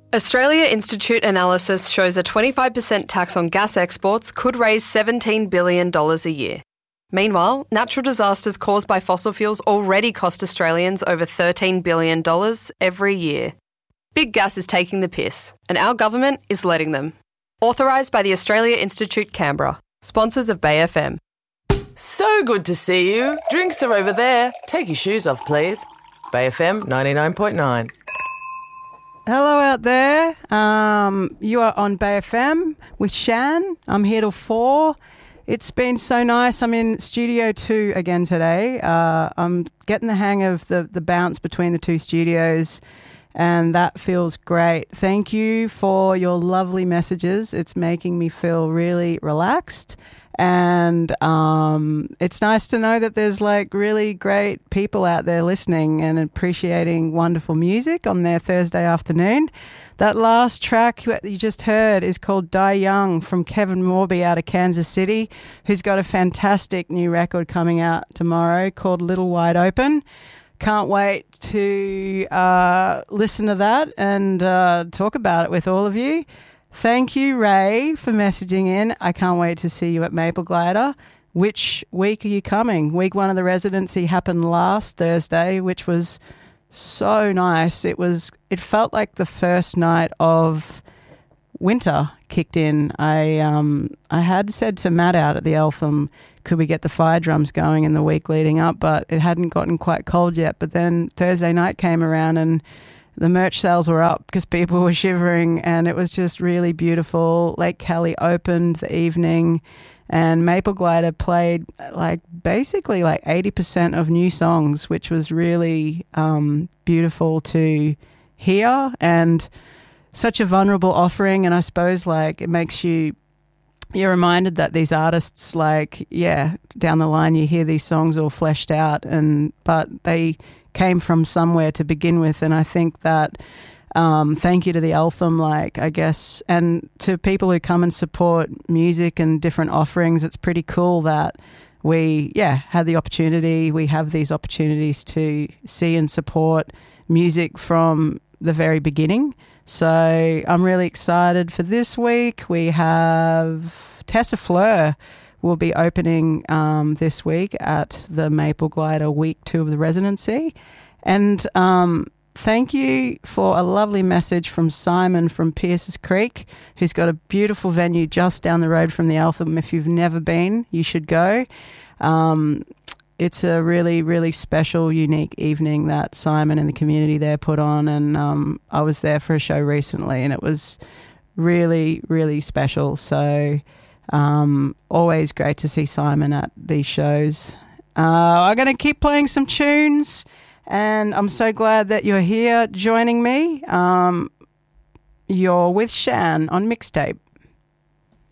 Australia Institute analysis shows a 25% tax on gas exports could raise $17 billion a year. Meanwhile, natural disasters caused by fossil fuels already cost Australians over $13 billion every year. Big gas is taking the piss, and our government is letting them. Authorised by the Australia Institute Canberra. Sponsors of Bay FM. So good to see you. Drinks are over there. Take your shoes off, please. Bay FM 99.9. Hello out there. You are on Bay FM with Shan. I'm here till 4. It's been so nice. I'm in Studio 2 again today. I'm getting the hang of the bounce between the two studios, and that feels great. Thank you for your lovely messages. It's making me feel really relaxed. And it's nice to know that there's like really great people out there listening and appreciating wonderful music on their Thursday afternoon. That last track that you just heard is called Die Young from Kevin Morby out of Kansas City, who's got a fantastic new record coming out tomorrow called Little Wide Open. Can't wait to listen to that and talk about it with all of you. Thank you, Ray, for messaging in. I can't wait to see you at Maple Glider. Which week are you coming? Week 1 of the residency happened last Thursday, which was so nice. It felt like the first night of winter kicked in. I had said to Matt out at the Eltham, could we get the fire drums going in the week leading up, but it hadn't gotten quite cold yet. But then Thursday night came around and the merch sales were up because people were shivering, and it was just really beautiful. Lake Kelly opened the evening, and Maple Glider played basically 80% of new songs, which was really beautiful to hear, and such a vulnerable offering. And I suppose it makes you're reminded that these artists, down the line you hear these songs all fleshed out, but they came from somewhere to begin with. And I think that thank you to the Eltham, I guess, and to people who come and support music and different offerings. It's pretty cool that we had the opportunity. We have these opportunities to see and support music from the very beginning. So I'm really excited for this week. We have Tessa Fleur will be opening this week at the Maple Glider Week 2 of the residency. And thank you for a lovely message from Simon from Pierce's Creek, who's got a beautiful venue just down the road from the Eltham. If you've never been, you should go. It's a really, really special, unique evening that Simon and the community there put on. And I was there for a show recently, and it was really, really special. So always great to see Simon at these shows. I'm going to keep playing some tunes, and I'm so glad that you're here joining me. You're with Shan on Mixtape.